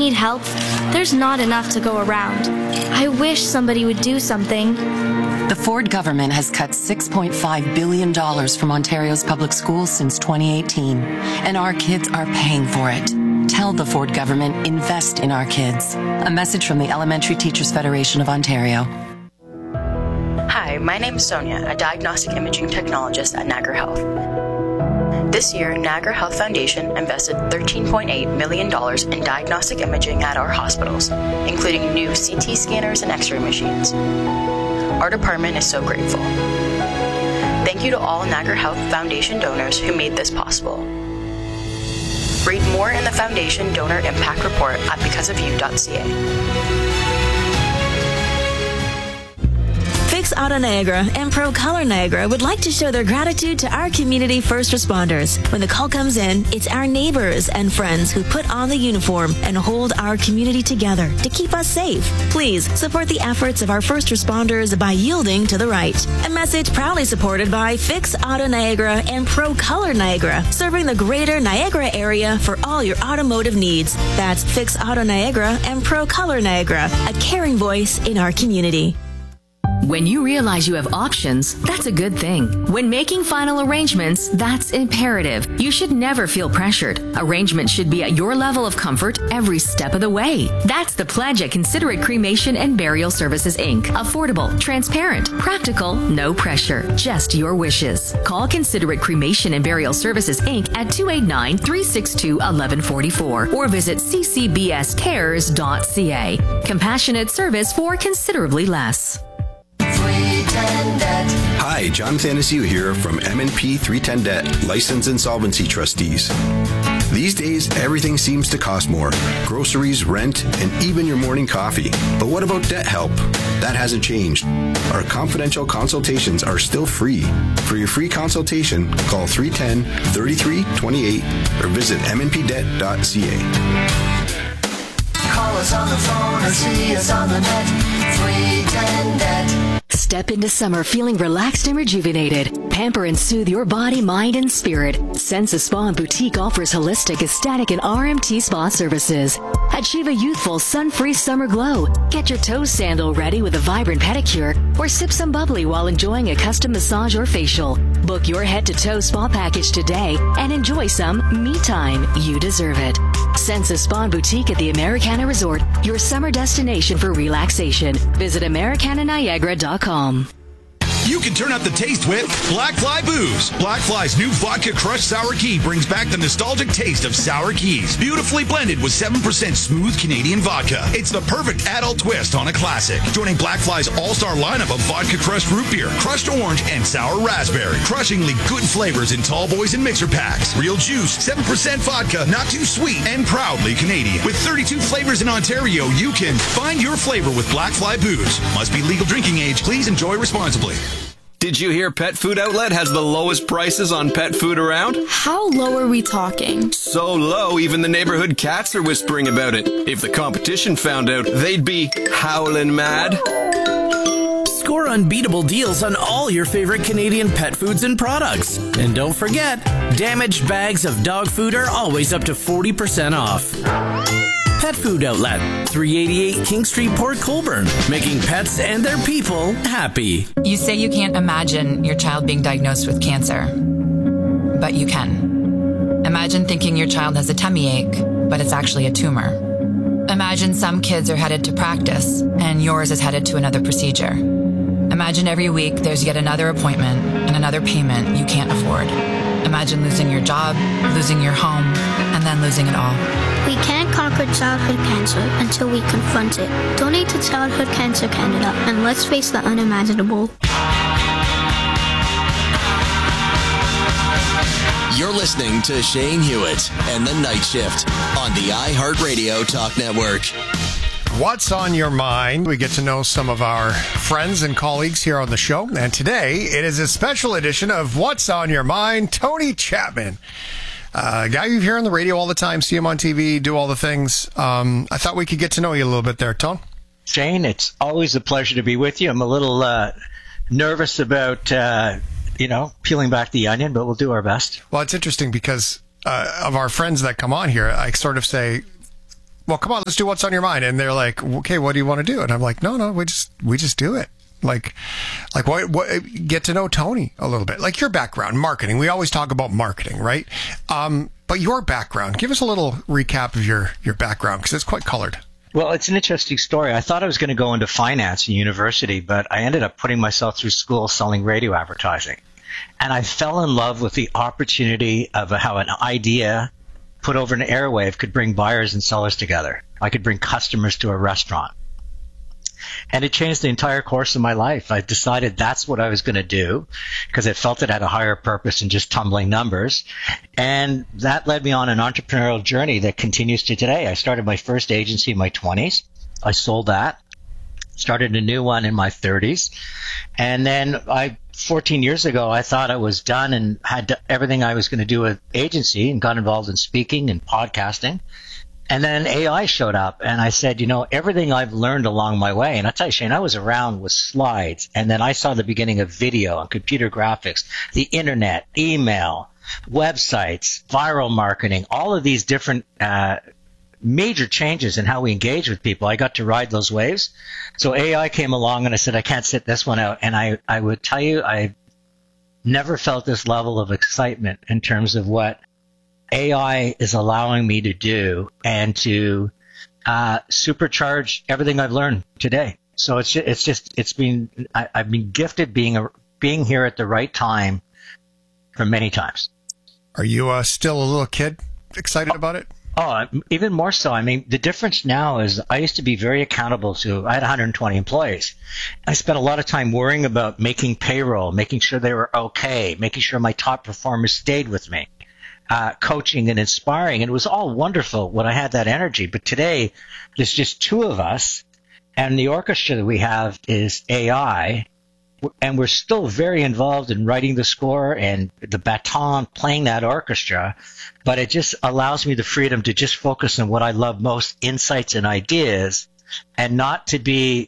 need help, there's not enough to go around. I wish somebody would do something. The Ford government has cut $6.5 billion from Ontario's public schools since 2018, and our kids are paying for it. Tell the Ford government, invest in our kids. A message from the Elementary Teachers Federation of Ontario. Hi, my name is Sonia, a diagnostic imaging technologist at Niagara Health. This year, Niagara Health Foundation invested $13.8 million in diagnostic imaging at our hospitals, including new CT scanners and X-ray machines. Our department is so grateful. Thank you to all Niagara Health Foundation donors who made this possible. Read more in the Foundation Donor Impact Report at becauseofyou.ca. Fix Auto Niagara and Pro Color Niagara would like to show their gratitude to our community first responders. When the call comes in, it's our neighbors and friends who put on the uniform and hold our community together to keep us safe. Please support the efforts of our first responders by yielding to the right. A message proudly supported by Fix Auto Niagara and Pro Color Niagara, serving the greater Niagara area for all your automotive needs. That's Fix Auto Niagara and Pro Color Niagara, a caring voice in our community. When you realize you have options, that's a good thing. When making final arrangements, that's imperative. You should never feel pressured. Arrangements should be at your level of comfort every step of the way. That's the pledge at Considerate Cremation and Burial Services, Inc. Affordable, transparent, practical, no pressure, just your wishes. Call Considerate Cremation and Burial Services, Inc. at 289-362-1144 or visit ccbscares.ca. Compassionate service for considerably less. Hi, John Thanasiu here from M&P 310 Debt, License Insolvency Trustees. These days, everything seems to cost more. Groceries, rent, and even your morning coffee. But what about debt help? That hasn't changed. Our confidential consultations are still free. For your free consultation, call 310-3328 or visit mnpdebt.ca. Call us on the phone or see us on the net. 310 Debt. Step into summer feeling relaxed and rejuvenated. Pamper and soothe your body, mind, and spirit. Sensa Spa and Boutique offers holistic, aesthetic, and RMT spa services. Achieve a youthful, sun-free summer glow. Get your toe sandal ready with a vibrant pedicure, or sip some bubbly while enjoying a custom massage or facial. Book your head-to-toe spa package today and enjoy some me time. You deserve it. Sensa Spa and Boutique at the Americana Resort, your summer destination for relaxation. Visit AmericanaNiagara.com. You can turn up the taste with Black Fly Booze. Black Fly's new vodka crushed sour key brings back the nostalgic taste of sour keys. Beautifully blended with 7% smooth Canadian vodka. It's the perfect adult twist on a classic. Joining Black Fly's all-star lineup of vodka crushed root beer, crushed orange, and sour raspberry. Crushingly good flavors in tall boys and mixer packs. Real juice, 7% vodka, not too sweet, and proudly Canadian. With 32 flavors in Ontario, you can find your flavor with Black Fly Booze. Must be legal drinking age. Please enjoy responsibly. Did you hear Pet Food Outlet has the lowest prices on pet food around? How low are we talking? So low, even the neighborhood cats are whispering about it. If the competition found out, they'd be howling mad. Score unbeatable deals on all your favorite Canadian pet foods and products. And don't forget, damaged bags of dog food are always up to 40% off. Pet Food Outlet, 388 King Street, Port Colborne, making pets and their people happy. You say you can't imagine your child being diagnosed with cancer, but you can. Imagine thinking your child has a tummy ache, but it's actually a tumor. Imagine some kids are headed to practice, and yours is headed to another procedure. Imagine every week there's yet another appointment and another payment you can't afford. Imagine losing your job, losing your home, and then losing it all. We can't conquer childhood cancer until we confront it. Donate to Childhood Cancer Canada, and let's face the unimaginable. You're listening to Shane Hewitt and The Night Shift on the iHeartRadio Talk Network. What's on your mind? We get to know some of our friends and colleagues here on the show. And today, it is a special edition of What's on Your Mind, Tony Chapman. A guy you hear on the radio all the time, see him on TV, do all the things. I thought we could get to know you a little bit there, Tone. Shane, it's always a pleasure to be with you. I'm a little nervous about, peeling back the onion, but we'll do our best. Well, it's interesting because of our friends that come on here, I sort of say, well, come on, let's do what's on your mind. And they're like, okay, what do you want to do? And I'm like, no, we just do it. Like what, get to know Tony a little bit, like your background, marketing. We always talk about marketing, right? But your background, give us a little recap of your background, because it's quite colored. Well, it's an interesting story. I thought I was going to go into finance in university, but I ended up putting myself through school selling radio advertising. And I fell in love with the opportunity of how an idea put over an airwave could bring buyers and sellers together. I could bring customers to a restaurant. And it changed the entire course of my life. I decided that's what I was going to do because it felt it had a higher purpose than just tumbling numbers. And that led me on an entrepreneurial journey that continues to today. I started my first agency in my 20s. I sold that, started a new one in my 30s. And then 14 years ago, I thought I was done and had everything I was going to do with agency and got involved in speaking and podcasting. And then AI showed up, and I said, everything I've learned along my way, and I tell you, Shane, I was around with slides, and then I saw the beginning of video and computer graphics, the internet, email, websites, viral marketing, all of these different major changes in how we engage with people. I got to ride those waves. So AI came along, and I said, I can't sit this one out. And I would tell you, I never felt this level of excitement in terms of what AI is allowing me to do and to supercharge everything I've learned today. So I've been gifted being here at the right time for many times. Are you still a little kid excited about it? Oh, even more so. I mean, the difference now is I used to be very accountable to, I had 120 employees. I spent a lot of time worrying about making payroll, making sure they were okay, making sure my top performers stayed with me. Coaching and inspiring, and it was all wonderful when I had that energy. But today, there's just two of us, and the orchestra that we have is AI, and we're still very involved in writing the score and the baton, playing that orchestra, but it just allows me the freedom to just focus on what I love most, insights and ideas, and not to be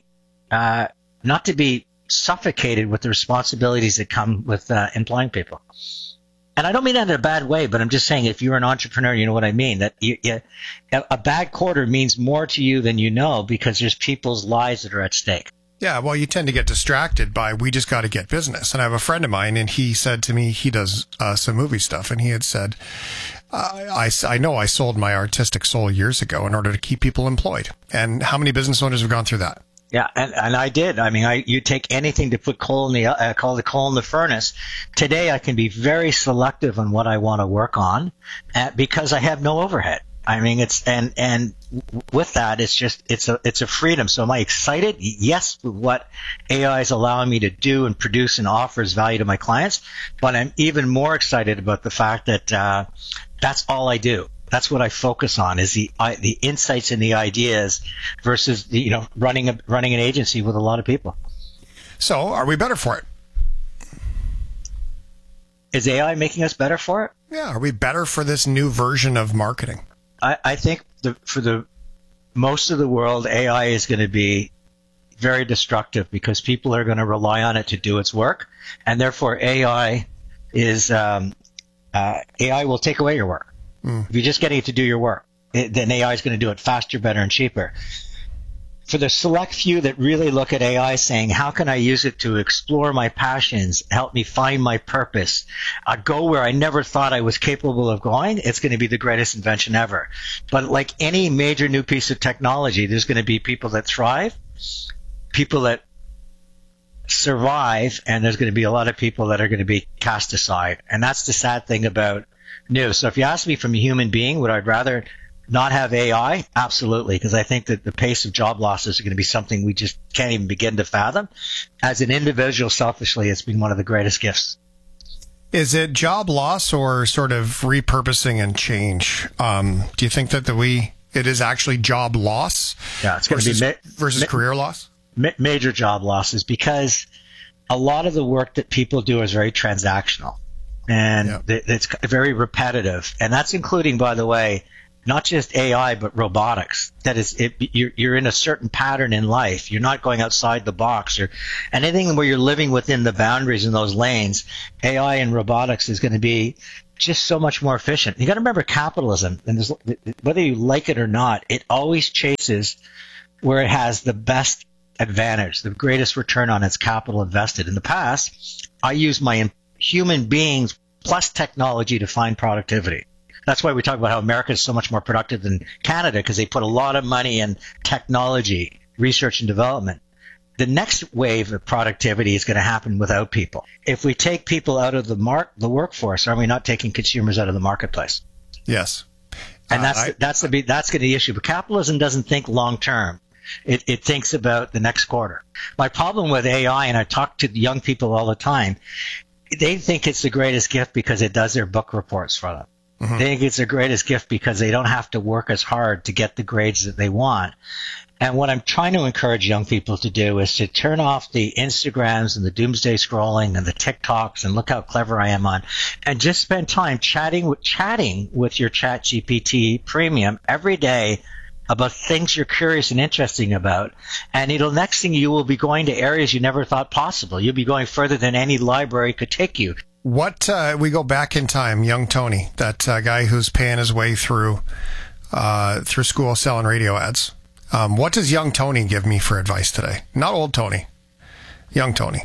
suffocated with the responsibilities that come with employing people. And I don't mean that in a bad way, but I'm just saying if you're an entrepreneur, you know what I mean, that a bad quarter means more to you than you know because there's people's lives that are at stake. Yeah, well, you tend to get distracted by, we just got to get business. And I have a friend of mine, and he said to me, he does some movie stuff, and he had said, I know I sold my artistic soul years ago in order to keep people employed. And how many business owners have gone through that? Yeah, and I did. I mean, you take anything to put coal in the furnace. Today, I can be very selective on what I want to work on because I have no overhead. I mean, and with that, it's a freedom. So am I excited? Yes, what AI is allowing me to do and produce and offers value to my clients. But I'm even more excited about the fact that that's all I do. That's what I focus on is the insights and the ideas versus running an agency with a lot of people. So are we better for it? Is AI making us better for it? Yeah. Are we better for this new version of marketing? I think for the most of the world, AI is going to be very destructive because people are going to rely on it to do its work, and therefore AI will take away your work. If you're just getting it to do your work, then AI is going to do it faster, better, and cheaper. For the select few that really look at AI saying, how can I use it to explore my passions, help me find my purpose, go where I never thought I was capable of going, it's going to be the greatest invention ever. But like any major new piece of technology, there's going to be people that thrive, people that survive, and there's going to be a lot of people that are going to be cast aside. And that's the sad thing about new. So if you ask me from a human being, would I rather not have AI? Absolutely, because I think that the pace of job losses are going to be something we just can't even begin to fathom. As an individual, selfishly, it's been one of the greatest gifts. Is it job loss or sort of repurposing and change? Do you think that it is actually job loss? Yeah, it's going to be versus career loss? Major job losses, because a lot of the work that people do is very transactional. And it's very repetitive. And that's including, by the way, not just AI, but robotics. That is, you're in a certain pattern in life. You're not going outside the box or anything where you're living within the boundaries in those lanes. AI and robotics is going to be just so much more efficient. You got to remember capitalism, and whether you like it or not, it always chases where it has the best advantage, the greatest return on its capital invested. In the past, I used my human beings plus technology to find productivity. That's why we talk about how America is so much more productive than Canada, because they put a lot of money in technology, research and development. The next wave of productivity is going to happen without people. If we take people out of the workforce, are we not taking consumers out of the marketplace? Yes. And that's going to be the issue. But capitalism doesn't think long term. It thinks about the next quarter. My problem with AI, and I talk to young people all the time, they think it's the greatest gift because it does their book reports for them. Mm-hmm. They think it's the greatest gift because they don't have to work as hard to get the grades that they want. And what I'm trying to encourage young people to do is to turn off the Instagrams and the doomsday scrolling and the TikToks and look how clever I am on, and just spend time chatting with your ChatGPT Premium every day about things you're curious and interesting about. And next thing you will be going to areas you never thought possible. You'll be going further than any library could take you. We go back in time, young Tony, that guy who's paying his way through school selling radio ads. What does young Tony give me for advice today? Not old Tony. Young Tony.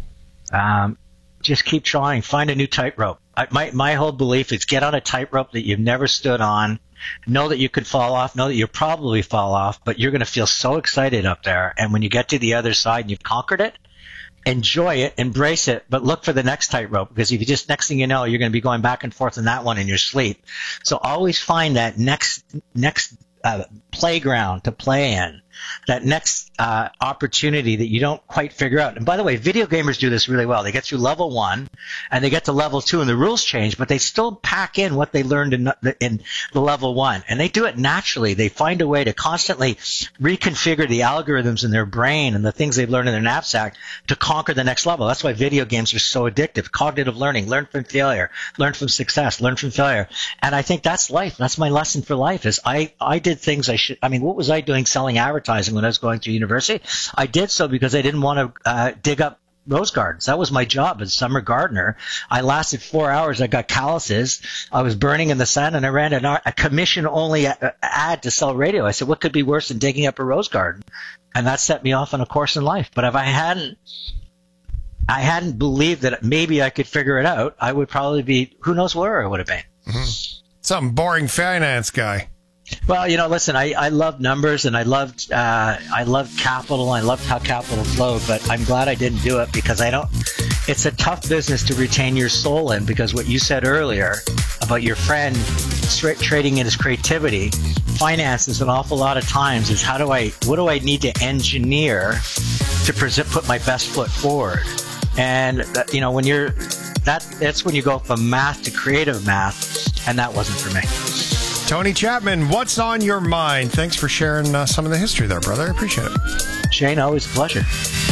Just keep trying. Find a new tightrope. My whole belief is get on a tightrope that you've never stood on. Know that you could fall off. Know that you'll probably fall off, but you're going to feel so excited up there. And when you get to the other side and you've conquered it, enjoy it, embrace it, but look for the next tightrope, because if you just, next thing you know, you're going to be going back and forth on that one in your sleep. So always find that next playground to play in, that next opportunity that you don't quite figure out. And by the way, video gamers do this really well. They get through level 1 and they get to level 2 and the rules change, but they still pack in what they learned in the level 1. And they do it naturally. They find a way to constantly reconfigure the algorithms in their brain and the things they've learned in their knapsack to conquer the next level. That's why video games are so addictive. Cognitive learning, learn from failure, learn from success, learn from failure. And I think that's life. That's my lesson for life is I did things what was I doing selling advertising when I was going through university? I did so because I didn't want to dig up rose gardens. That was my job as summer gardener. I lasted 4 hours. I got calluses. I was burning in the sun, and I ran a commission-only ad to sell radio. I said, what could be worse than digging up a rose garden? And that set me off on a course in life. But if I hadn't believed that maybe I could figure it out, I would probably be, who knows where I would have been. Mm-hmm. Some boring finance guy. Well, listen, I love numbers and I loved capital. I loved how capital flowed, but I'm glad I didn't do it because it's a tough business to retain your soul in, because what you said earlier about your friend trading in his creativity, finances an awful lot of times is what do I need to engineer to put my best foot forward? And, that's when you go from math to creative math, and that wasn't for me. Tony Chapman, what's on your mind? Thanks for sharing some of the history there, brother. I appreciate it. Shane, always a pleasure.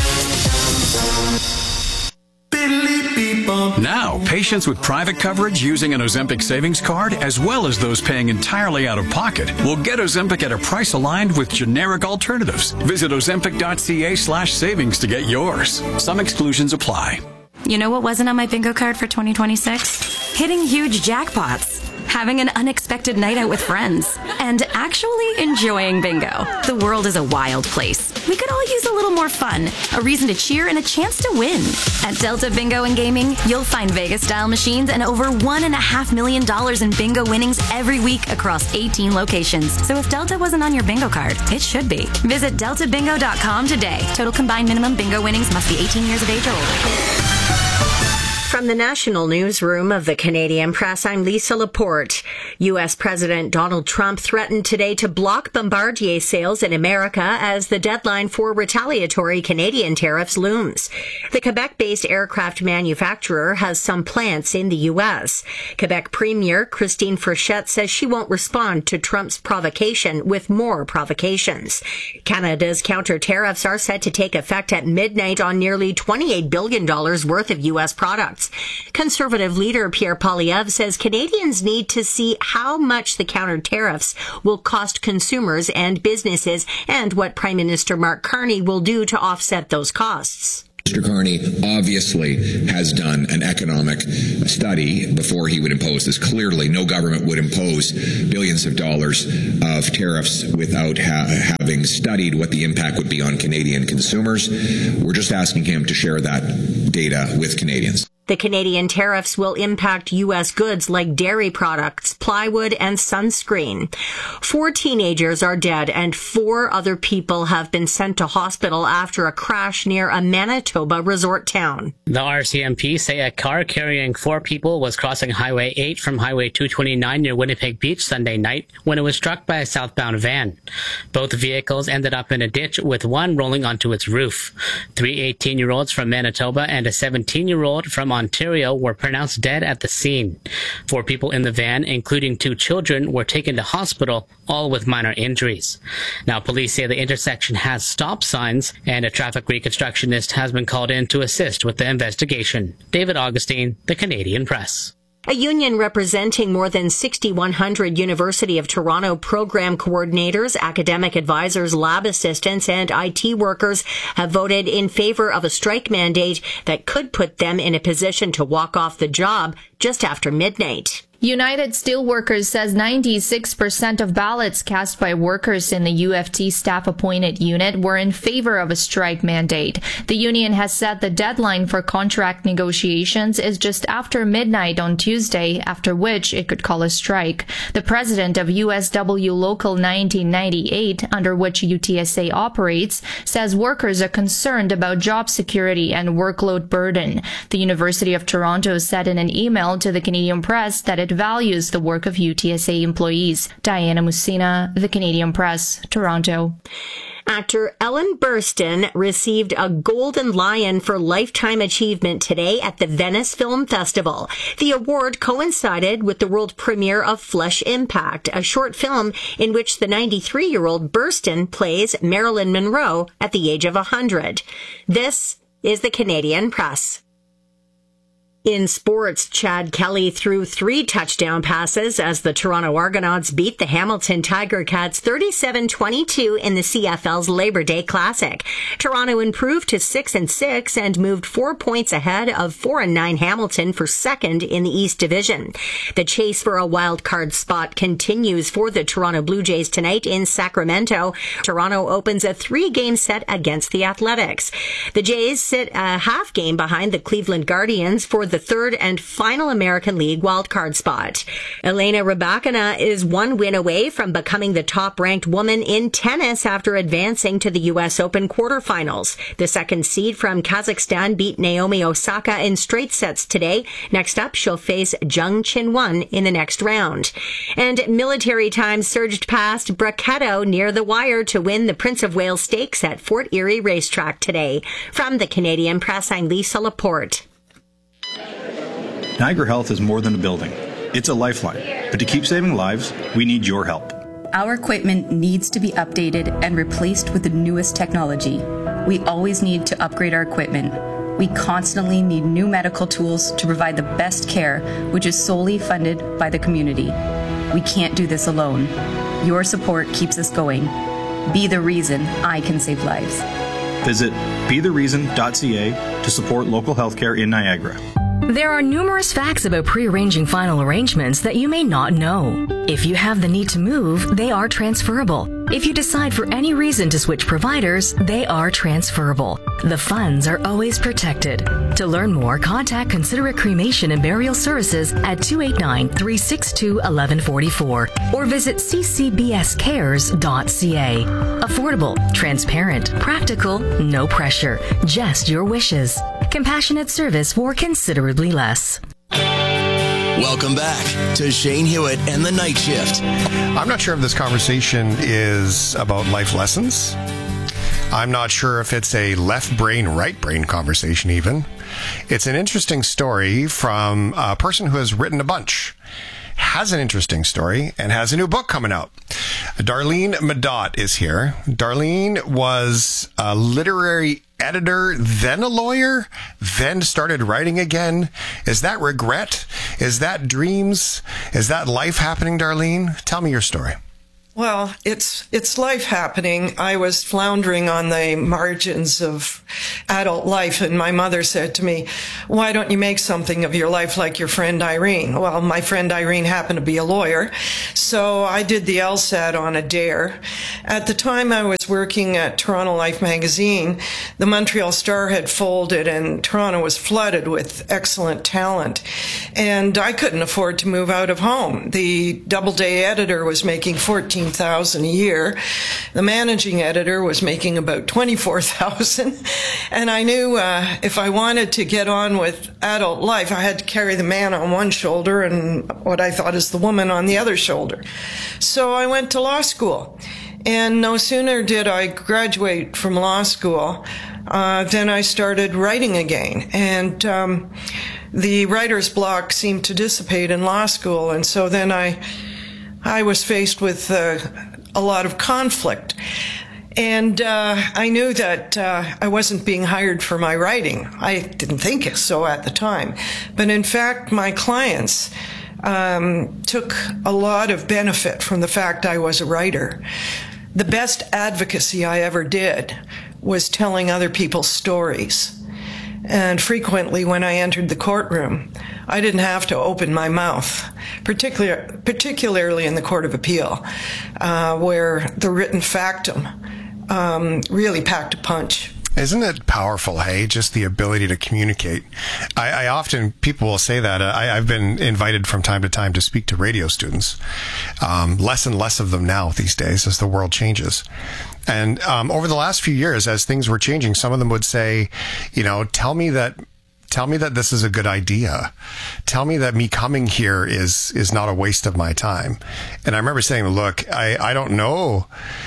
Now, patients with private coverage using an Ozempic savings card, as well as those paying entirely out of pocket, will get Ozempic at a price aligned with generic alternatives. Visit ozempic.ca/savings to get yours. Some exclusions apply. You know what wasn't on my bingo card for 2026? Hitting huge jackpots, having an unexpected night out with friends, and actually enjoying bingo. The world is a wild place. We could all use a little more fun, a reason to cheer, and a chance to win. At Delta Bingo and Gaming, you'll find Vegas-style machines and over $1.5 million in bingo winnings every week across 18 locations. So if Delta wasn't on your bingo card, it should be. Visit deltabingo.com today. Total combined minimum bingo winnings must be 18 years of age or older. From the National Newsroom of the Canadian Press, I'm Lisa Laporte. U.S. President Donald Trump threatened today to block Bombardier sales in America as the deadline for retaliatory Canadian tariffs looms. The Quebec-based aircraft manufacturer has some plants in the U.S. Quebec Premier Christine Frechette says she won't respond to Trump's provocation with more provocations. Canada's counter tariffs are set to take effect at midnight on nearly $28 billion worth of U.S. products. Conservative leader Pierre Poilievre says Canadians need to see how much the counter tariffs will cost consumers and businesses and what Prime Minister Mark Carney will do to offset those costs. Mr. Carney obviously has done an economic study before he would impose this. Clearly, no government would impose billions of dollars of tariffs without having studied what the impact would be on Canadian consumers. We're just asking him to share that data with Canadians. The Canadian tariffs will impact U.S. goods like dairy products, plywood, and sunscreen. 4 teenagers are dead and 4 other people have been sent to hospital after a crash near a Manitoba resort town. The RCMP say a car carrying 4 people was crossing Highway 8 from Highway 229 near Winnipeg Beach Sunday night when it was struck by a southbound van. Both vehicles ended up in a ditch with one rolling onto its roof. 3 18-year-olds from Manitoba and a 17-year-old from Ontario were pronounced dead at the scene. 4 people in the van, including 2 children, were taken to hospital, all with minor injuries. Now, police say the intersection has stop signs, and a traffic reconstructionist has been called in to assist with the investigation. David Augustine, The Canadian Press. A union representing more than 6,100 University of Toronto program coordinators, academic advisors, lab assistants, and IT workers have voted in favor of a strike mandate that could put them in a position to walk off the job just after midnight. United Steelworkers says 96% of ballots cast by workers in the UFT staff-appointed unit were in favor of a strike mandate. The union has said the deadline for contract negotiations is just after midnight on Tuesday, after which it could call a strike. The president of USW Local 1998, under which UTSA operates, says workers are concerned about job security and workload burden. The University of Toronto said in an email to the Canadian Press that it values the work of UTSA employees. Diana Musina, The Canadian Press, Toronto. Actor Ellen Burstyn received a Golden Lion for Lifetime Achievement today at the Venice Film Festival. The award coincided with the world premiere of Flesh Impact, a short film in which the 93-year-old Burstyn plays Marilyn Monroe at the age of 100. This is The Canadian Press. In sports, Chad Kelly threw 3 touchdown passes as the Toronto Argonauts beat the Hamilton Tiger Cats 37-22 in the CFL's Labor Day Classic. Toronto improved to 6-6 and moved 4 points ahead of 4-9 Hamilton for second in the East Division. The chase for a wild card spot continues for the Toronto Blue Jays tonight in Sacramento. Toronto opens a 3-game set against the Athletics. The Jays sit a half game behind the Cleveland Guardians for the 3rd and final American League wildcard spot. Elena Rybakina is 1 win away from becoming the top-ranked woman in tennis after advancing to the U.S. Open quarterfinals. The second seed from Kazakhstan beat Naomi Osaka in straight sets today. Next up, she'll face Jung Chin-won in the next round. And Military Times surged past Brachetto near the wire to win the Prince of Wales Stakes at Fort Erie Racetrack today. From the Canadian Press, I'm Lisa Laporte. Niagara Health is more than a building. It's a lifeline. But to keep saving lives, we need your help. Our equipment needs to be updated and replaced with the newest technology. We always need to upgrade our equipment. We constantly need new medical tools to provide the best care, which is solely funded by the community. We can't do this alone. Your support keeps us going. Be the reason I can save lives. Visit bethereason.ca to support local healthcare in Niagara. There are numerous facts about pre-arranging final arrangements that you may not know. If you have the need to move, they are transferable. If you decide for any reason to switch providers, they are transferable. The funds are always protected. To learn more, contact Considerate Cremation and Burial Services at 289-362-1144 or visit ccbscares.ca. Affordable, transparent, practical, no pressure, just your wishes. Compassionate service for considerably less. Welcome back to Shane Hewitt and the Night Shift. I'm not sure if this conversation is about life lessons. I'm not sure if it's a left brain, right brain conversation even. It's an interesting story from a person who has written a bunch, has an interesting story, and has a new book coming out. Darlene Medot is here. Darlene was a literary editor, then a lawyer, then started writing again. Is that regret? Is that dreams? Is that life happening, Darlene? Tell me your story. Well, it's life happening. I was floundering on the margins of adult life, and my mother said to me, "Why don't you make something of your life like your friend Irene?" Well, my friend Irene happened to be a lawyer, so I did the LSAT on a dare. At the time I was working at Toronto Life magazine, the Montreal Star had folded, and Toronto was flooded with excellent talent, and I couldn't afford to move out of home. The double-day editor was making $14,000 a year. The managing editor was making about $24,000, and I knew if I wanted to get on with adult life, I had to carry the man on one shoulder and what I thought is the woman on the other shoulder. So I went to law school, and no sooner did I graduate from law school then I started writing again, and the writer's block seemed to dissipate in law school, and so then I was faced with a lot of conflict. And I knew that I wasn't being hired for my writing. I didn't think so at the time. But in fact, my clients took a lot of benefit from the fact I was a writer. The best advocacy I ever did was telling other people's stories. And frequently when I entered the courtroom, I didn't have to open my mouth, particularly in the Court of Appeal, where the written factum really packed a punch. Isn't it powerful, hey, just the ability to communicate? I often, people will say that. I've been invited from time to time to speak to radio students. Less and less of them now these days as the world changes. And over the last few years, as things were changing, some of them would say, you know, tell me that this is a good idea. Tell me that me coming here is not a waste of my time. And I remember saying, look, I don't know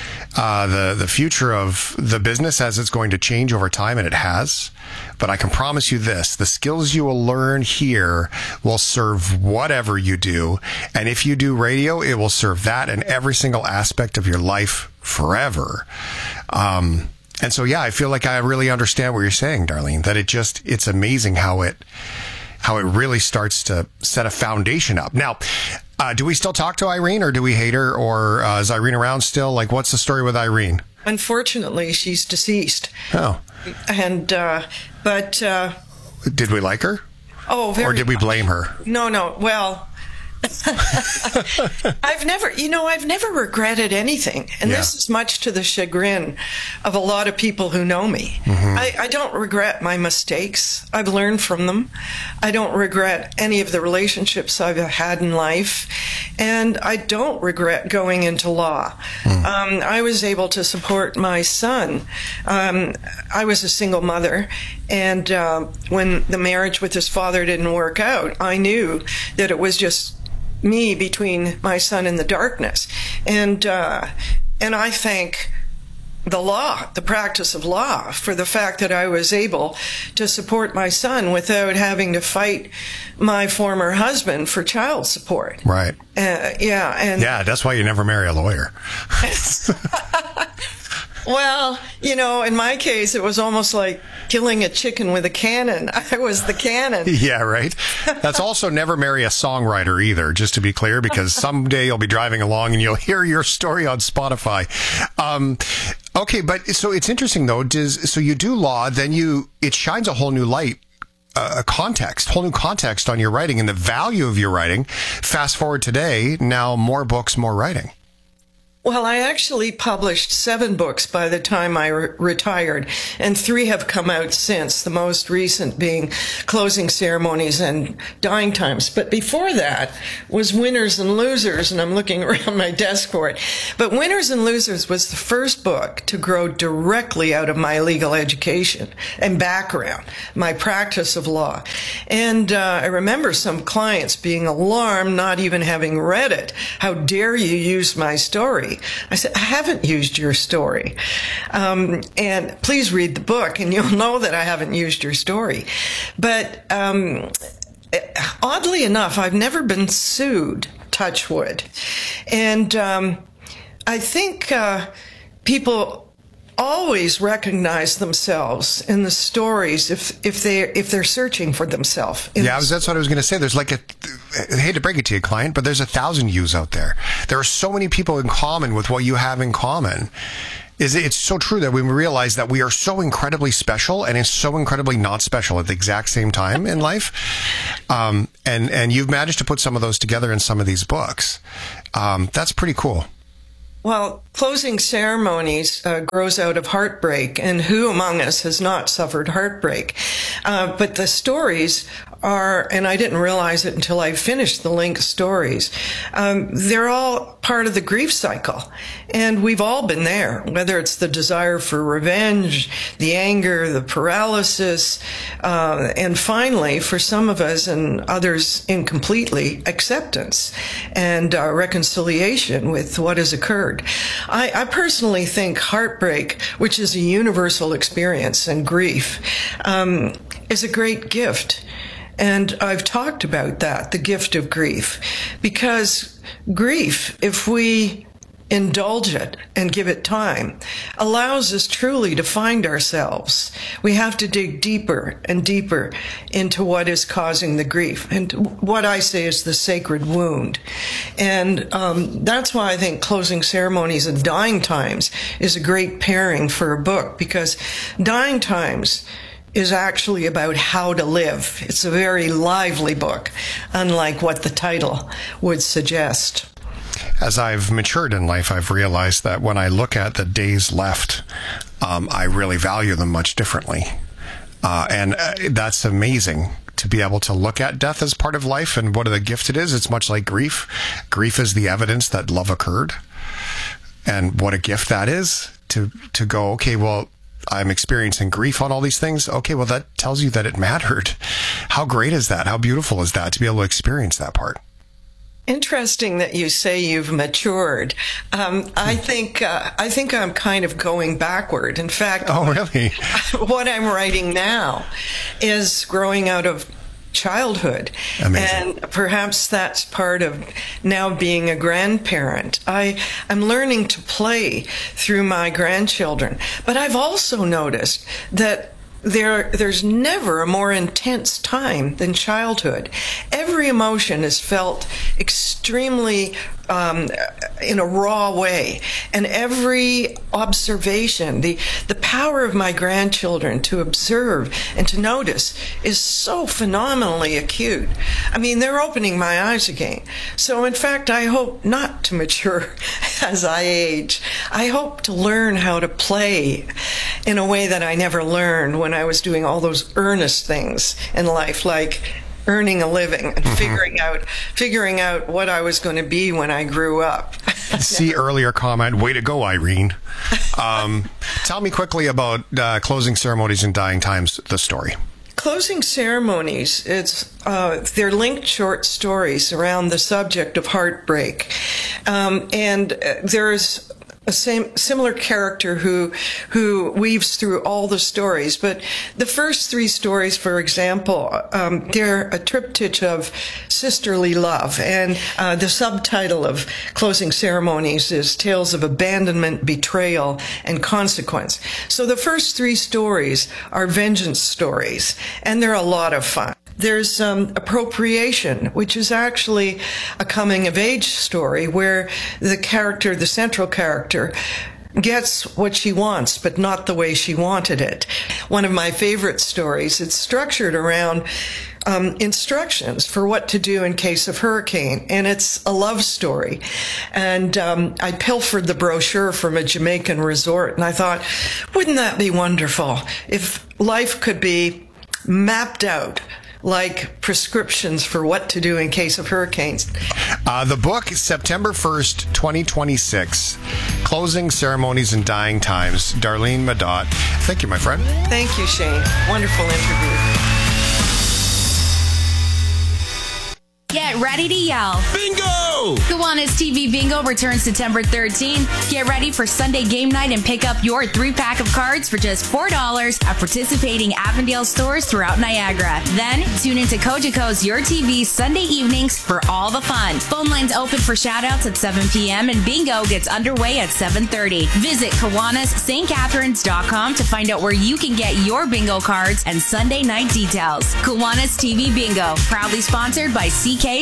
the future of the business as it's going to change over time, and it has. But I can promise you this, the skills you will learn here will serve whatever you do. And if you do radio, it will serve that and every single aspect of your life forever. And so, yeah, I feel like I really understand what you're saying, Darlene, that it's amazing how it really starts to set a foundation up. Now, do we still talk to Irene, or do we hate her, or is Irene around still? Like, what's the story with Irene? Unfortunately, she's deceased. Oh. And, but... did we like her? Oh, very Or did we blame her? No. Well... I've never regretted anything. And this is much to the chagrin of a lot of people who know me. Mm-hmm. I don't regret my mistakes. I've learned from them. I don't regret any of the relationships I've had in life. And I don't regret going into law. Mm. I was able to support my son. I was a single mother. And when the marriage with his father didn't work out, I knew that it was just me between my son and the darkness. And I thank the law, the practice of law, for the fact that I was able to support my son without having to fight my former husband for child support. Right. Yeah, that's why you never marry a lawyer. Well, in my case, it was almost like killing a chicken with a cannon. I was the cannon. Yeah, right. That's also never marry a songwriter either, just to be clear, because someday you'll be driving along and you'll hear your story on Spotify. Okay, but so it's interesting though. So you do law, then it shines a whole new light. Whole new context on your writing and the value of your writing. Fast forward today, now more books, more writing. Well, I actually published 7 books by the time I retired, and 3 have come out since, the most recent being Closing Ceremonies and Dying Times. But before that was Winners and Losers, and I'm looking around my desk for it. But Winners and Losers was the first book to grow directly out of my legal education and background, my practice of law. And I remember some clients being alarmed, not even having read it. How dare you use my story? I said, I haven't used your story. And please read the book and you'll know that I haven't used your story. But oddly enough, I've never been sued, touch wood. And I think people always recognize themselves in the stories if they're searching for themselves. Yeah, that's what I was going to say. There's like I hate to break it to you, client, but there's 1,000 yous out there. There are so many people in common with what you have in common. It's so true that we realize that we are so incredibly special and it's so incredibly not special at the exact same time in life. And you've managed to put some of those together in some of these books. That's pretty cool. Well, Closing Ceremonies grows out of heartbreak, and who among us has not suffered heartbreak? But the stories are, and I didn't realize it until I finished the Link stories, they're all part of the grief cycle. And we've all been there, whether it's the desire for revenge, the anger, the paralysis, and finally, for some of us and others incompletely, acceptance and reconciliation with what has occurred. I personally think heartbreak, which is a universal experience, and grief, is a great gift. And I've talked about that, the gift of grief, because grief, if we indulge it and give it time, allows us truly to find ourselves. We have to dig deeper and deeper into what is causing the grief, and what I say is the sacred wound. And that's why I think Closing Ceremonies and Dying Times is a great pairing for a book, because Dying Times is actually about how to live. It's a very lively book, unlike what the title would suggest. As I've matured in life, I've realized that when I look at the days left, I really value them much differently. And that's amazing to be able to look at death as part of life and what a gift it is. It's much like grief. Grief is the evidence that love occurred. And what a gift that is to go, okay, well, I'm experiencing grief on all these things. Okay, well, that tells you that it mattered. How great is that? How beautiful is that to be able to experience that part? Interesting that you say you've matured. I think I'm kind of going backward. In fact, oh, really? What I'm writing now is growing out of childhood. Amazing. And perhaps that's part of now being a grandparent. I'm learning to play through my grandchildren. But I've also noticed that there's never a more intense time than childhood. Every emotion is felt extremely in a raw way, and every observation, the power of my grandchildren to observe and to notice is so phenomenally acute. I mean, they're opening my eyes again. So in fact, I hope not to mature as I age. I hope to learn how to play in a way that I never learned when I was doing all those earnest things in life, like earning a living and figuring out what I was going to be when I grew up. See earlier comment. Way to go, Irene. Tell me quickly about Closing Ceremonies and Dying Times, the story. Closing Ceremonies, they're linked short stories around the subject of heartbreak. And there's a similar character who weaves through all the stories. But the first three stories, for example, they're a triptych of sisterly love. And the subtitle of Closing Ceremonies is Tales of Abandonment, Betrayal, and Consequence. So the first three stories are vengeance stories, and they're a lot of fun. There's Appropriation, which is actually a coming-of-age story where the central character, gets what she wants, but not the way she wanted it. One of my favorite stories, it's structured around instructions for what to do in case of hurricane, and it's a love story. And I pilfered the brochure from a Jamaican resort, and I thought, wouldn't that be wonderful if life could be mapped out like prescriptions for what to do in case of hurricanes. The book is September 1st, 2026. Closing Ceremonies and Dying Times. Darlene Medot. Thank you, my friend. Thank you, Shane. Wonderful interview. Get ready to yell. Bingo! Kiwanis TV Bingo returns September 13th. Get ready for Sunday game night and pick up your 3-pack of cards for just $4 at participating Avondale stores throughout Niagara. Then tune into Cogeco's Your TV Sunday evenings for all the fun. Phone lines open for shoutouts at 7 p.m. and bingo gets underway at 7:30. Visit KiwanisSt.Catharines.com to find out where you can get your bingo cards and Sunday night details. Kiwanis TV Bingo, proudly sponsored by CK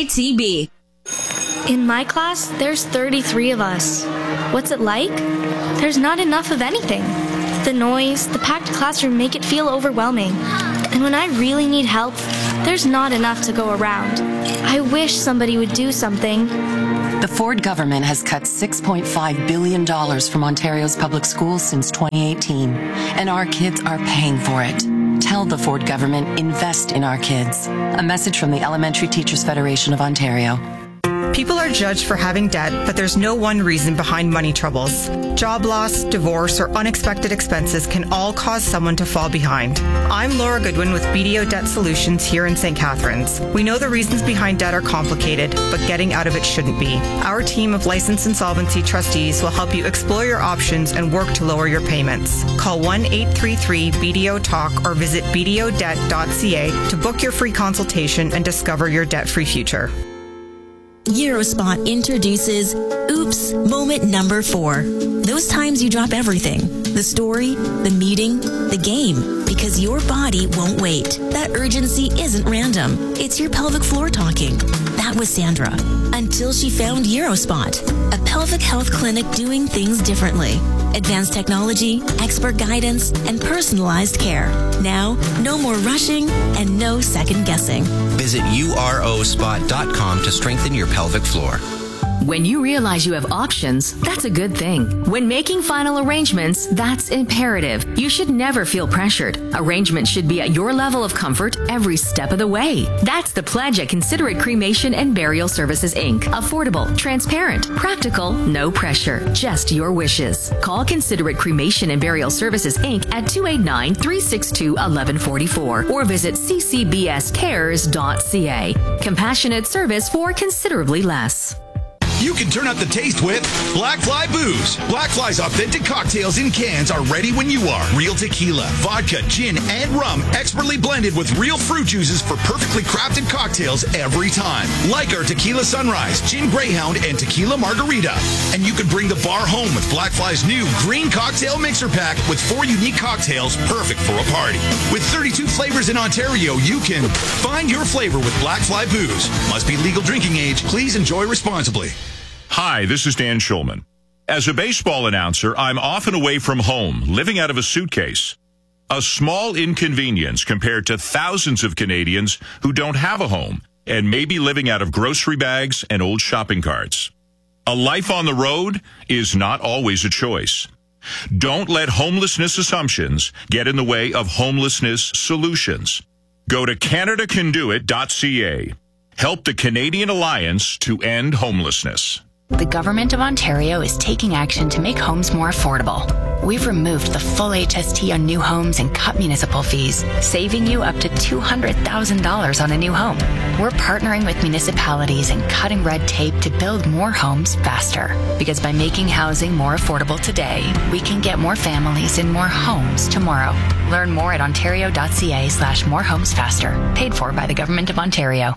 WATB. In my class, there's 33 of us. What's it like? There's not enough of anything. The noise, the packed classroom make it feel overwhelming. And when I really need help, there's not enough to go around. I wish somebody would do something. The Ford government has cut $6.5 billion from Ontario's public schools since 2018, and our kids are paying for it. Tell the Ford government, invest in our kids. A message from the Elementary Teachers Federation of Ontario. People are judged for having debt, but there's no one reason behind money troubles. Job loss, divorce, or unexpected expenses can all cause someone to fall behind. I'm Laura Goodwin with BDO Debt Solutions here in St. Catharines. We know the reasons behind debt are complicated, but getting out of it shouldn't be. Our team of licensed insolvency trustees will help you explore your options and work to lower your payments. Call 1-833-BDO-TALK or visit bdodebt.ca to book your free consultation and discover your debt-free future. Eurospot introduces Oops Moment Number 4. Those times you drop everything. The story, the meeting, the game. Because your body won't wait. That urgency isn't random. It's your pelvic floor talking. That was Sandra. Until she found Eurospot, a pelvic health clinic doing things differently. Advanced technology, expert guidance, and personalized care. Now, no more rushing and no second guessing. Visit urospot.com to strengthen your pelvic floor. When you realize you have options, that's a good thing. When making final arrangements, that's imperative. You should never feel pressured. Arrangements should be at your level of comfort every step of the way. That's the pledge at Considerate Cremation and Burial Services, Inc. Affordable, transparent, practical, no pressure, just your wishes. Call Considerate Cremation and Burial Services, Inc. at 289-362-1144 or visit ccbscares.ca. Compassionate service for considerably less. You can turn up the taste with Black Fly Booze. Black Fly's authentic cocktails in cans are ready when you are. Real tequila, vodka, gin, and rum, expertly blended with real fruit juices for perfectly crafted cocktails every time. Like our Tequila Sunrise, Gin Greyhound, and Tequila Margarita. And you can bring the bar home with Black Fly's new Green Cocktail Mixer Pack with 4 unique cocktails perfect for a party. With 32 flavors in Ontario, you can find your flavor with Black Fly Booze. Must be legal drinking age. Please enjoy responsibly. Hi, this is Dan Schulman. As a baseball announcer, I'm often away from home, living out of a suitcase. A small inconvenience compared to thousands of Canadians who don't have a home and may be living out of grocery bags and old shopping carts. A life on the road is not always a choice. Don't let homelessness assumptions get in the way of homelessness solutions. Go to CanadaCanDoIt.ca. Help the Canadian Alliance to End Homelessness. The Government of Ontario is taking action to make homes more affordable. We've removed the full HST on new homes and cut municipal fees, saving you up to $200,000 on a new home. We're partnering with municipalities and cutting red tape to build more homes faster. Because by making housing more affordable today, we can get more families in more homes tomorrow. Learn more at ontario.ca/morehomesfaster. Paid for by the Government of Ontario.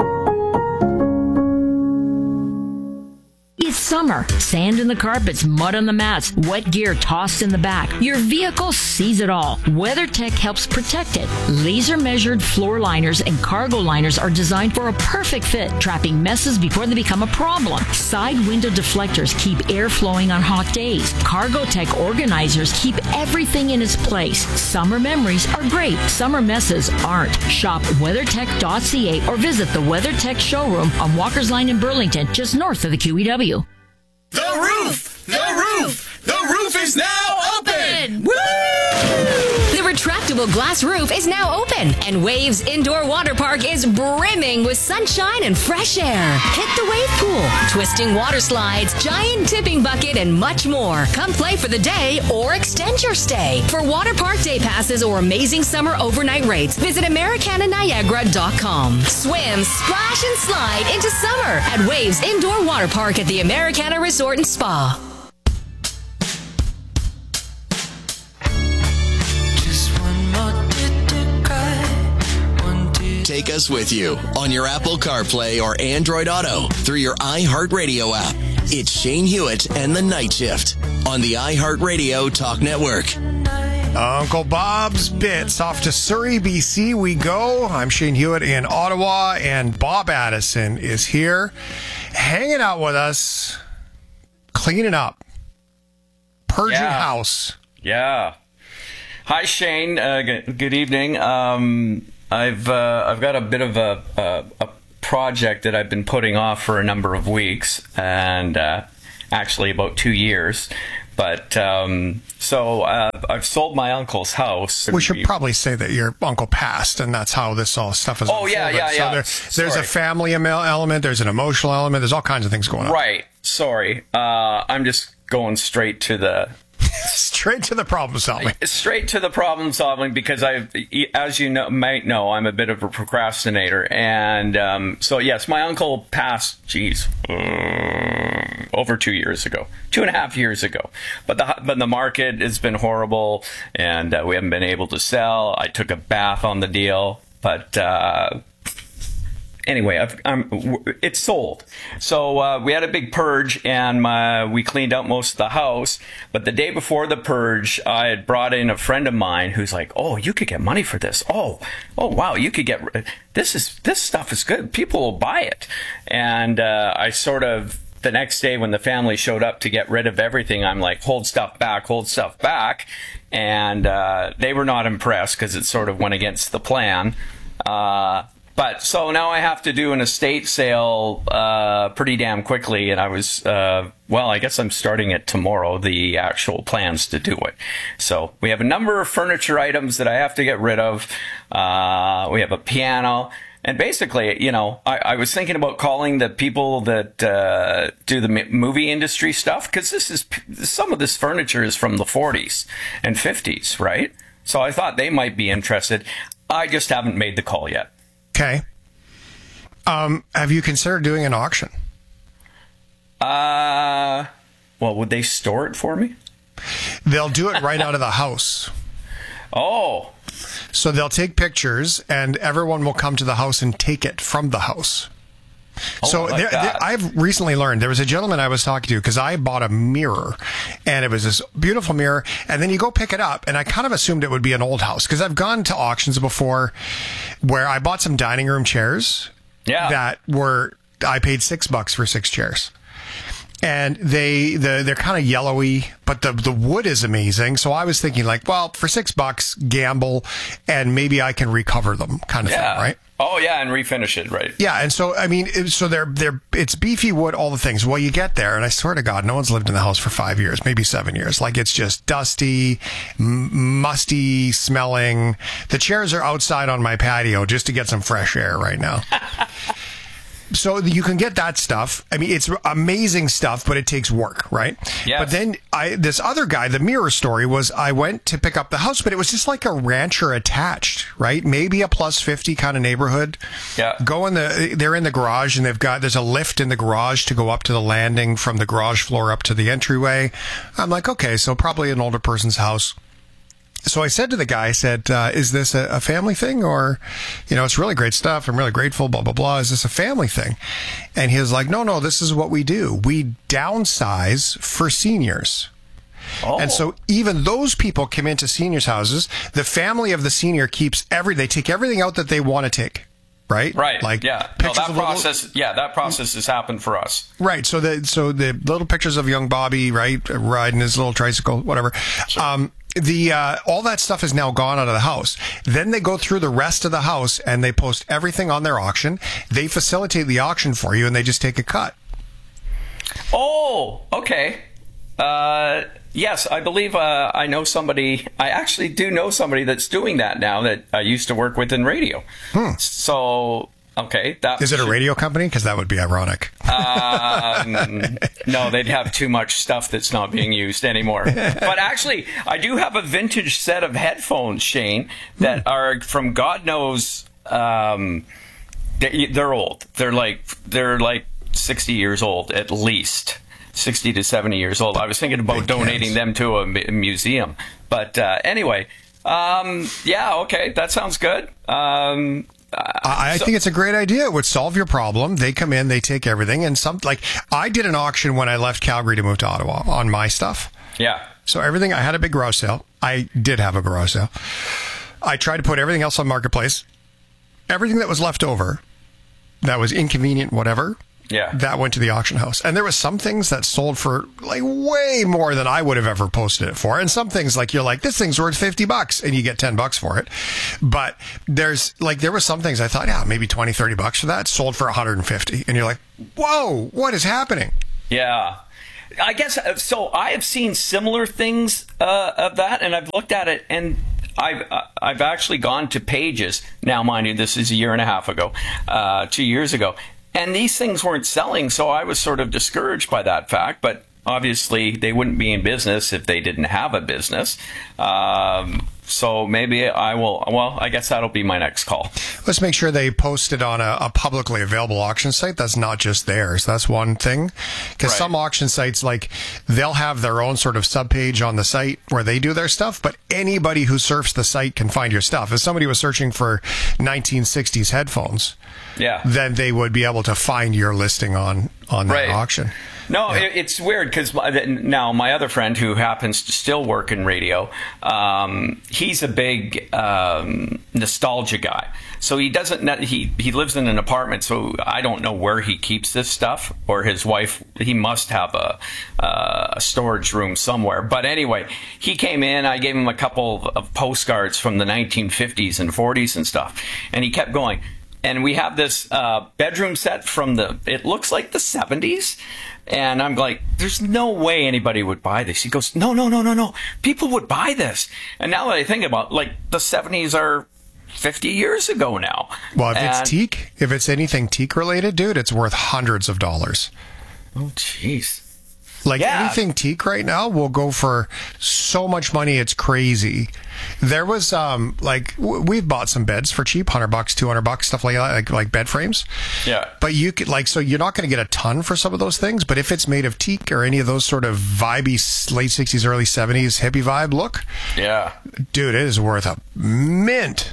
It's summer. Sand in the carpets, mud on the mats, wet gear tossed in the back. Your vehicle sees it all. WeatherTech helps protect it. Laser measured floor liners and cargo liners are designed for a perfect fit, trapping messes before they become a problem. Side window deflectors keep air flowing on hot days. Cargotech organizers keep everything in its place. Summer memories are great. Summer messes aren't. Shop WeatherTech.ca or visit the WeatherTech showroom on Walker's Line in Burlington, just north of the QEW. The roof! The roof! The roof is now open! Woo! The retractable glass roof is now open, and Waves Indoor Water Park is brimming with sunshine and fresh air. Hit the wave pool, twisting water slides, giant tipping bucket, and much more. Come play for the day or extend your stay. For water park day passes or amazing summer overnight rates, visit AmericanaNiagara.com. Swim, splash, and slide into summer at Waves Indoor Water Park at the Americana Resort and Spa. Take us with you on your Apple CarPlay or Android Auto through your iHeartRadio app. It's Shane Hewitt and the Night Shift on the iHeartRadio Talk Network. Uncle Bob's Bits. Off to Surrey, BC we go. I'm Shane Hewitt in Ottawa, and Bob Addison is here hanging out with us, cleaning up, purging house. Yeah. Hi, Shane. Good evening. I've got a bit of a project that I've been putting off for a number of weeks, and actually about 2 years. But I've sold my uncle's house. We should probably say that your uncle passed, and that's how this all stuff is. Oh, yeah. So there's a family element, there's an emotional element, there's all kinds of things going on. Right. Sorry. I'm just going straight to the problem solving. Straight to the problem solving, because as you might know, I'm a bit of a procrastinator, and so yes, my uncle passed. Over 2 years ago, 2.5 years ago. But the market has been horrible, and we haven't been able to sell. I took a bath on the deal, but anyway, it's sold. So we had a big purge, and we cleaned out most of the house. But the day before the purge, I had brought in a friend of mine who's like, "Oh, you could get money for this. Oh, wow, you could get this stuff is good. People will buy it." And I sort of, the next day when the family showed up to get rid of everything, I'm like, hold stuff back. And they were not impressed, because it sort of went against the plan. But so now I have to do an estate sale pretty damn quickly, and I was, I guess I'm starting it tomorrow, the actual plans to do it. So we have a number of furniture items that I have to get rid of. We have a piano. And basically, I was thinking about calling the people that do the movie industry stuff, because some of this furniture is from the 40s and 50s, right? So I thought they might be interested. I just haven't made the call yet. Okay. Have you considered doing an auction? Would they store it for me? They'll do it right out of the house. Oh. So they'll take pictures, and everyone will come to the house and take it from the house. So I've recently learned, there was a gentleman I was talking to, because I bought a mirror, and it was this beautiful mirror, and then you go pick it up, and I kind of assumed it would be an old house, because I've gone to auctions before where I bought some dining room chairs that I paid $6 for 6 chairs. And they're kind of yellowy, but the wood is amazing. So I was thinking, like, well, for $6, gamble, and maybe I can recover them, kind of thing, right? Oh yeah, and refinish it, right? Yeah, and so I mean, it's beefy wood, all the things. Well, you get there, and I swear to God, no one's lived in the house for 5 years, maybe 7 years. Like, it's just dusty, musty smelling. The chairs are outside on my patio just to get some fresh air right now. So you can get that stuff. I mean, it's amazing stuff, but it takes work, right? Yes. But then this other guy, the mirror story was, I went to pick up the house, but it was just like a rancher attached, right? Maybe a plus 50 kind of neighborhood. Yeah. They're in the garage, and there's a lift in the garage to go up to the landing from the garage floor up to the entryway. I'm like, okay, so probably an older person's house. So I said to the guy, is this a family thing, or, it's really great stuff. I'm really grateful, blah, blah, blah. Is this a family thing? And he was like, no, this is what we do. We downsize for seniors. Oh. And so even those people come into seniors' houses. The family of the senior they take everything out that they want to take. Right. Like, yeah. That process has happened for us. Right. So the little pictures of young Bobby, right, riding his little tricycle, whatever. Sure. All that stuff is now gone out of the house. Then they go through the rest of the house, and they post everything on their auction. They facilitate the auction for you, and they just take a cut. Oh, okay. Yes, I believe I know somebody. I actually do know somebody that's doing that now, that I used to work with in radio. So, okay. Is it a radio company? Because that would be ironic. No, they'd have too much stuff that's not being used anymore. But actually, I do have a vintage set of headphones, Shane, that are from God knows. They're old. They're like 60 years old at least. 60 to 70 years old. I was thinking about donating them to a museum. But anyway, okay, that sounds good. I think it's a great idea. It would solve your problem. They come in, they take everything, and I did an auction when I left Calgary to move to Ottawa on my stuff. Yeah. So everything, I had a big garage sale. I did have a garage sale. I tried to put everything else on Marketplace. Everything that was left over, that was inconvenient, whatever, that went to the auction house. And there was some things that sold for like way more than I would have ever posted it for. And some things like you're like, this thing's worth $50 and you get $10 for it. But there were some things I thought, yeah, maybe $20, $30 for that, sold for $150. And you're like, whoa, what is happening? Yeah. I guess, so I have seen similar things of that, and I've looked at it, and I've actually gone to Pages. Now, mind you, this is a year and a half ago, 2 years ago. And these things weren't selling, so I was sort of discouraged by that fact. But obviously, they wouldn't be in business if they didn't have a business. So maybe I will, well, I guess that'll be my next call. Let's make sure they post it on a publicly available auction site. That's not just theirs. That's one thing. Because some auction sites, like, they'll have their own sort of subpage on the site where they do their stuff, but anybody who surfs the site can find your stuff. If somebody was searching for 1960s headphones, then they would be able to find your listing on that auction. No, it's weird because now my other friend who happens to still work in radio, he's a big nostalgia guy. So he doesn't. He lives in an apartment, so I don't know where he keeps this stuff. Or his wife, he must have a storage room somewhere. But anyway, he came in. I gave him a couple of postcards from the 1950s and 40s and stuff, and he kept going. And we have this bedroom set from it looks like the 70s. And I'm like, there's no way anybody would buy this. He goes, no. People would buy this. And now that I think about it, like, the 70s are 50 years ago now. Well, if it's anything teak related, dude, it's worth hundreds of dollars. Oh, jeez. Like anything teak right now will go for so much money, it's crazy. There was we've bought some beds for cheap, $100, $200, stuff like that, like bed frames. Yeah. But you could so you're not going to get a ton for some of those things, but if it's made of teak or any of those sort of vibey late 60s, early 70s hippie vibe look, dude, it is worth a mint.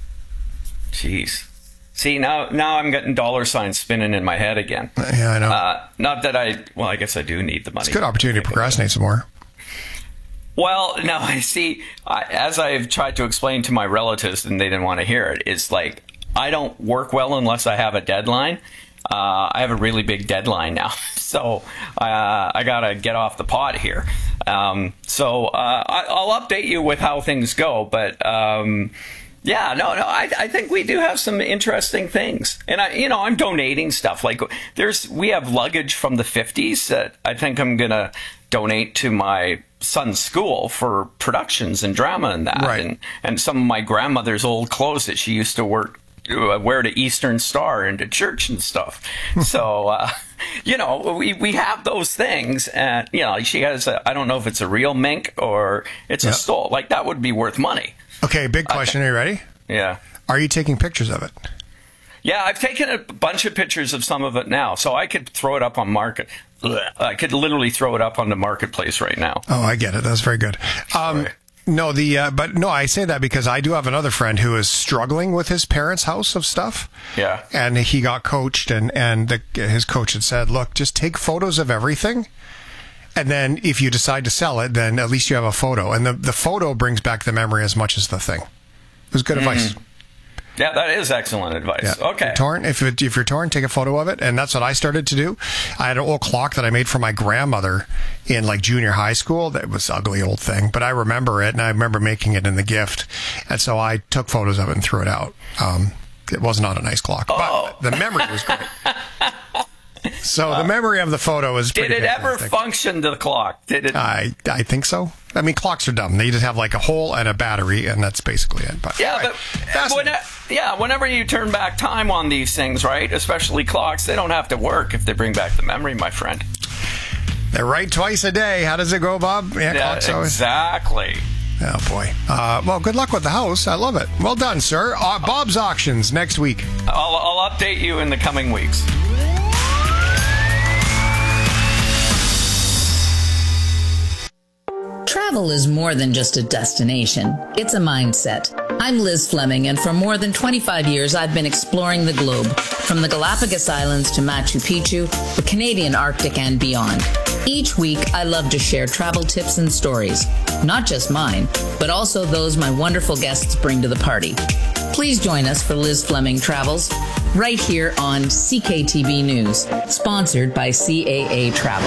Jeez. See, now I'm getting dollar signs spinning in my head again. Yeah, I know. Not that I guess I do need the money. It's a good opportunity to procrastinate some more. Well, no, I see, as I've tried to explain to my relatives, and they didn't want to hear it, it's like, I don't work well unless I have a deadline. I have a really big deadline now, so I got to get off the pot here. So I'll update you with how things go, but... I think we do have some interesting things. And I'm donating stuff. Like we have luggage from the 50s that I think I'm going to donate to my son's school for productions and drama and that. Right. And some of my grandmother's old clothes that she used to wear to Eastern Star and to church and stuff. So, we have those things. And, she has, I don't know if it's a real mink or it's a stole. Like, that would be worth money. Okay, big question. Are you ready? Yeah. Are you taking pictures of it? Yeah, I've taken a bunch of pictures of some of it now, so I could throw it up on I could literally throw it up on the Marketplace right now. Oh, I get it. That's very good. I say that because I do have another friend who is struggling with his parents' house of stuff. Yeah. And he got coached, and his coach had said, look, just take photos of everything. And then if you decide to sell it, then at least you have a photo. And the photo brings back the memory as much as the thing. It was good advice. Yeah, that is excellent advice. Yeah. Okay. If you're torn, take a photo of it. And that's what I started to do. I had an old clock that I made for my grandmother in like junior high school. That was an ugly old thing, but I remember it, and I remember making it in the gift. And so I took photos of it and threw it out. It was not a nice clock, but the memory was great. So the memory of the photo is pretty Did it ever function, the clock? Did it? I think so. I mean, clocks are dumb. They just have like a hole and a battery, and that's basically it. But whenever you turn back time on these things, right, especially clocks, they don't have to work if they bring back the memory, my friend. They're right twice a day. How does it go, Bob? Yeah, clocks exactly. Oh, boy. Well, good luck with the house. I love it. Well done, sir. Bob's Auctions next week. I'll update you in the coming weeks. Travel is more than just a destination. It's a mindset. I'm Liz Fleming, and for more than 25 years, I've been exploring the globe, from the Galapagos Islands to Machu Picchu, the Canadian Arctic, and beyond. Each week, I love to share travel tips and stories, not just mine, but also those my wonderful guests bring to the party. Please join us for Liz Fleming Travels, right here on CKTB News, sponsored by CAA Travel.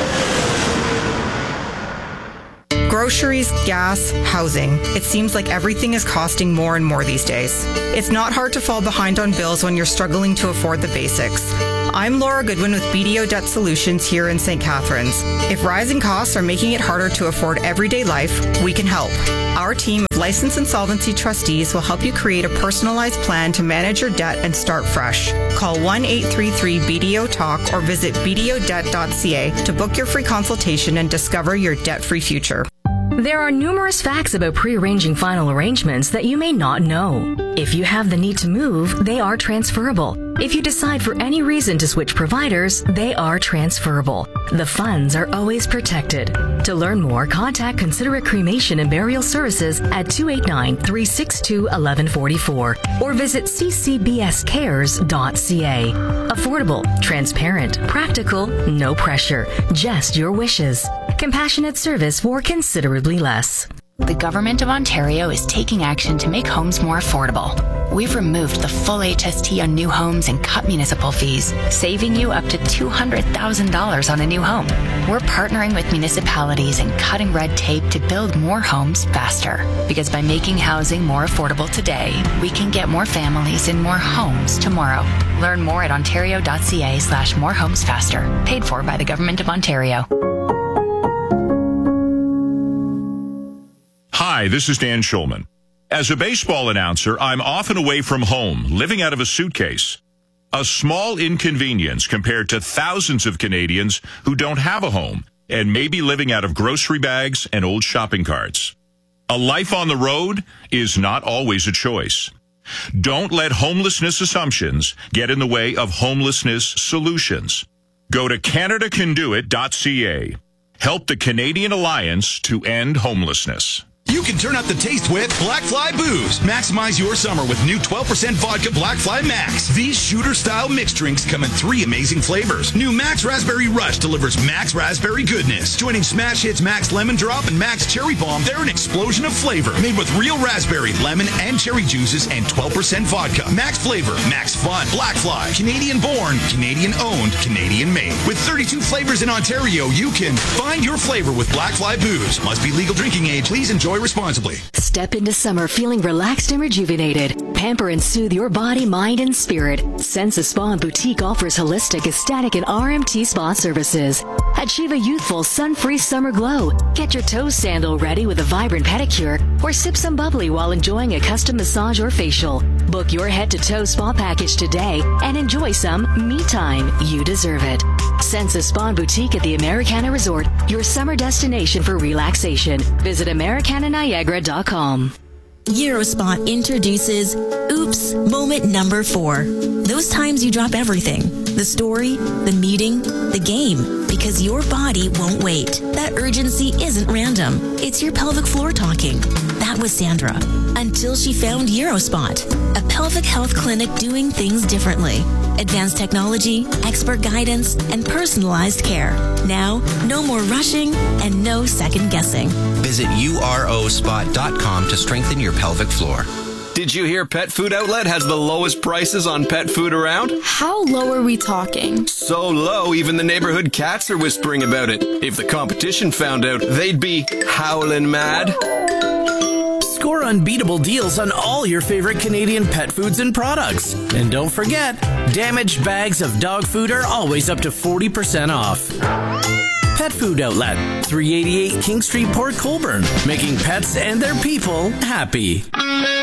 Groceries, gas, housing. It seems like everything is costing more and more these days. It's not hard to fall behind on bills when you're struggling to afford the basics. I'm Laura Goodwin with BDO Debt Solutions here in St. Catharines. If rising costs are making it harder to afford everyday life, we can help. Our team of licensed insolvency trustees will help you create a personalized plan to manage your debt and start fresh. Call 1-833-BDO-TALK or visit bdodebt.ca to book your free consultation and discover your debt-free future. There are numerous facts about pre-arranging final arrangements that you may not know. If you have the need to move, they are transferable. If you decide for any reason to switch providers, they are transferable. The funds are always protected. To learn more, contact Considerate Cremation and Burial Services at 289-362-1144 or visit ccbscares.ca. Affordable, transparent, practical, no pressure, just your wishes. Compassionate service for considerably less. The Government of Ontario is taking action to make homes more affordable. We've removed the full HST on new homes and cut municipal fees, saving you up to $200,000 on a new home. We're partnering with municipalities and cutting red tape to build more homes faster. Because by making housing more affordable today, we can get more families in more homes tomorrow. Learn more at ontario.ca/morehomesfaster. Paid for by the Government of Ontario. Hi, this is Dan Schulman. As a baseball announcer, I'm often away from home, living out of a suitcase. A small inconvenience compared to thousands of Canadians who don't have a home and may be living out of grocery bags and old shopping carts. A life on the road is not always a choice. Don't let homelessness assumptions get in the way of homelessness solutions. Go to CanadaCanDoIt.ca. Help the Canadian Alliance to end homelessness. You can turn up the taste with Black Fly Booze. Maximize your summer with new 12% vodka Black Fly Max. These shooter-style mixed drinks come in 3 amazing flavors. New Max Raspberry Rush delivers Max Raspberry goodness. Joining Smash Hits Max Lemon Drop and Max Cherry Bomb, they're an explosion of flavor. Made with real raspberry, lemon, and cherry juices and 12% vodka. Max flavor, Max fun. Black Fly. Canadian born, Canadian owned, Canadian made. With 32 flavors in Ontario, you can find your flavor with Black Fly Booze. Must be legal drinking age. Please enjoy responsibly. Step into summer feeling relaxed and rejuvenated. Pamper and soothe your body, mind, and spirit. Sensa Spa and Boutique offers holistic, aesthetic, and RMT spa services. Achieve a youthful, sun-free summer glow. Get your toe sandal ready with a vibrant pedicure or sip some bubbly while enjoying a custom massage or facial. Book your head-to-toe spa package today and enjoy some me time. You deserve it. Sensa Spa and Boutique at the Americana Resort, your summer destination for relaxation. Visit AmericanaNiagara.com. Eurospot introduces Oops, Moment Number 4. Those times you drop everything. The story, the meeting, the game. Because your body won't wait. That urgency isn't random. It's your pelvic floor talking. That was Sandra. Until she found Eurospot, a pelvic health clinic doing things differently. Advanced technology, expert guidance, and personalized care. Now, no more rushing and no second guessing. Visit urospot.com to strengthen your pelvic floor. Did you hear Pet Food Outlet has the lowest prices on pet food around? How low are we talking? So low, even the neighborhood cats are whispering about it. If the competition found out, they'd be howling mad. Score unbeatable deals on all your favorite Canadian pet foods and products. And don't forget, damaged bags of dog food are always up to 40% off. Pet Food Outlet, 388 King Street, Port Colborne, making pets and their people happy.